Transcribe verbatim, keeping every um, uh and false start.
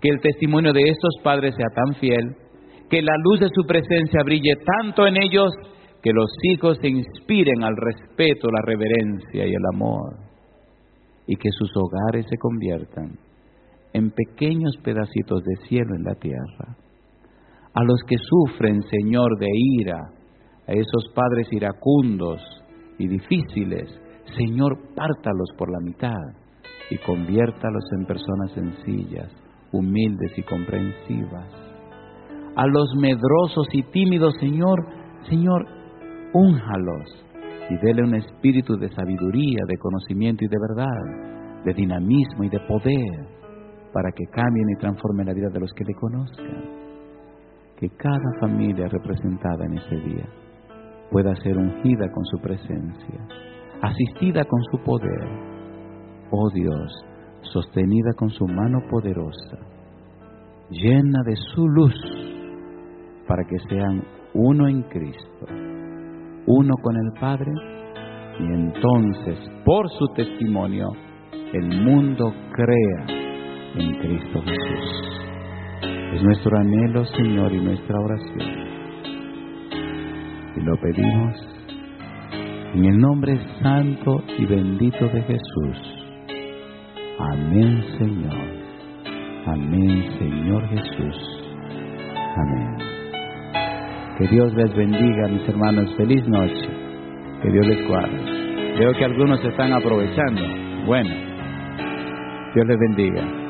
que el testimonio de estos padres sea tan fiel, que la luz de su presencia brille tanto en ellos, que los hijos se inspiren al respeto, la reverencia y el amor, y que sus hogares se conviertan en pequeños pedacitos de cielo en la tierra. A los que sufren, Señor, de ira, a esos padres iracundos y difíciles, Señor, pártalos por la mitad y conviértalos en personas sencillas, humildes y comprensivas. A los medrosos y tímidos, Señor, Señor, únjalos y dele un espíritu de sabiduría, de conocimiento y de verdad, de dinamismo y de poder, para que cambien y transformen la vida de los que le conozcan. Que cada familia representada en este día pueda ser ungida con su presencia, asistida con su poder, oh Dios, sostenida con su mano poderosa, llena de su luz, para que sean uno en Cristo, uno con el Padre, y entonces, por su testimonio, el mundo crea en Cristo Jesús. Es nuestro anhelo, Señor, y nuestra oración. Y lo pedimos en el nombre santo y bendito de Jesús. Amén, Señor. Amén, Señor Jesús. Amén. Que Dios les bendiga, mis hermanos. Feliz noche. Que Dios les guarde. Veo que algunos se están aprovechando. Bueno, Dios les bendiga.